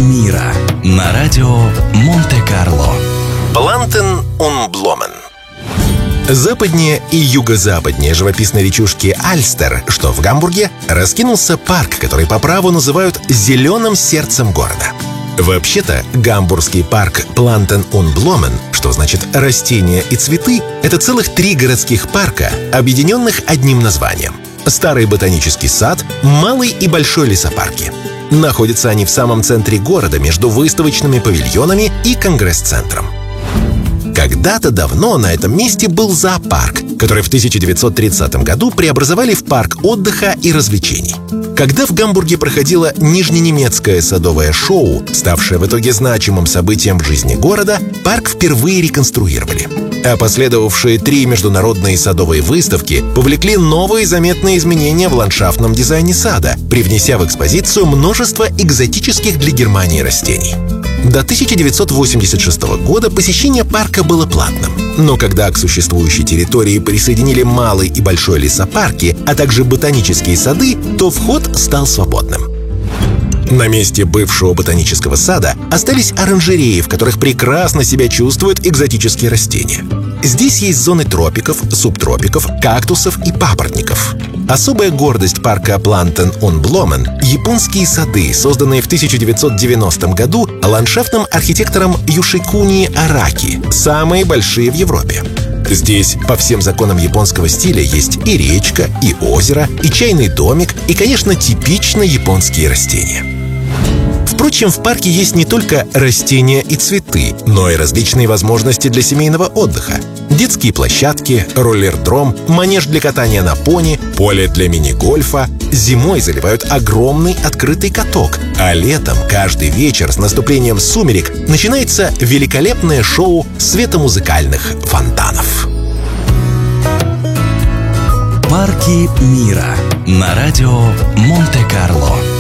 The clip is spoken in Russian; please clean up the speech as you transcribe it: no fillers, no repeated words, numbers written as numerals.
мира» на радио Монте-Карло. Плантен und Blumen. Западнее и юго-западнее живописной речушки Альстер, что в Гамбурге, раскинулся парк, который по праву называют «зеленым сердцем города». Вообще-то, гамбургский парк Planten und Blumen, что значит «растения и цветы», это целых 3 городских парка, объединенных одним названием. Старый ботанический сад, малый и большой лесопарки. Находятся они в самом центре города, между выставочными павильонами и конгресс-центром. Когда-то давно на этом месте был зоопарк, который в 1930 году преобразовали в парк отдыха и развлечений. Когда в Гамбурге проходило нижненемецкое садовое шоу, ставшее в итоге значимым событием в жизни города, парк впервые реконструировали. А последовавшие 3 международные садовые выставки повлекли новые заметные изменения в ландшафтном дизайне сада, привнеся в экспозицию множество экзотических для Германии растений. До 1986 года посещение парка было платным. Но когда к существующей территории присоединили малый и большой лесопарки, а также ботанические сады, то вход стал свободным. На месте бывшего ботанического сада остались оранжереи, в которых прекрасно себя чувствуют экзотические растения. Здесь есть зоны тропиков, субтропиков, кактусов и папоротников. Особая гордость парка Planten und Blumen – японские сады, созданные в 1990 году ландшафтным архитектором Юшикуни Араки, самые большие в Европе. Здесь по всем законам японского стиля есть и речка, и озеро, и чайный домик, и, конечно, типично японские растения. Впрочем, в парке есть не только растения и цветы, но и различные возможности для семейного отдыха. Детские площадки, роллердром, манеж для катания на пони, поле для мини-гольфа. Зимой заливают огромный открытый каток, а летом каждый вечер с наступлением сумерек начинается великолепное шоу светомузыкальных фонтанов. Парки мира на радио Монте-Карло.